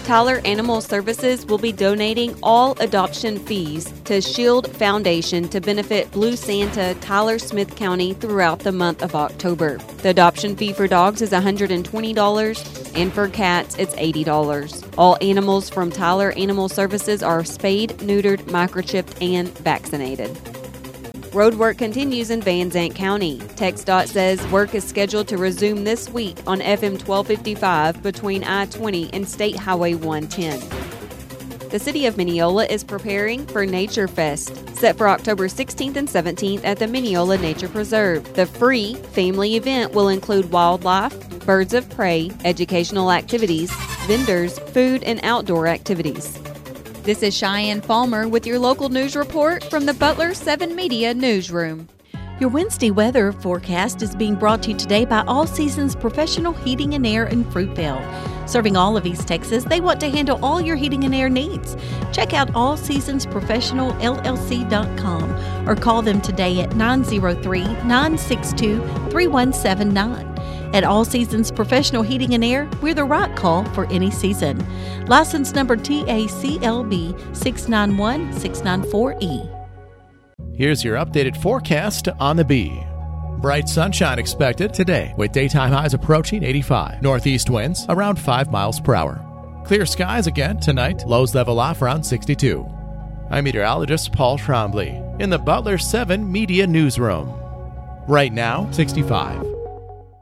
Tyler Animal Services will be donating all adoption fees to Shield Foundation to benefit Blue Santa, Tyler Smith County throughout the month of October. The adoption fee for dogs is $120 and for cats it's $80. All animals from Tyler Animal Services are spayed, neutered, microchipped, and vaccinated. Road work continues in Van Zandt County. TxDOT says work is scheduled to resume this week on FM 1255 between I-20 and State Highway 110. The city of Mineola is preparing for Nature Fest, set for October 16th and 17th at the Mineola Nature Preserve. The free family event will include wildlife, birds of prey, educational activities, vendors, food, and outdoor activities. This is Cheyenne Falmer with your local news report from the Butler 7 Media Newsroom. Your Wednesday weather forecast is being brought to you today by All Seasons Professional Heating and Air in Fruitvale. Serving all of East Texas, they want to handle all your heating and air needs. Check out allseasonsprofessionalllc.com or call them today at 903-962-3179. At All Seasons Professional Heating and Air, we're the right call for any season. License number TACLB 691694E. Here's your updated forecast on the Bee. Bright sunshine expected today with daytime highs approaching 85. Northeast winds around 5 miles per hour. Clear skies again tonight. Lows level off around 62. I'm meteorologist Paul Trombley in the Butler 7 Media Newsroom. Right now, 65.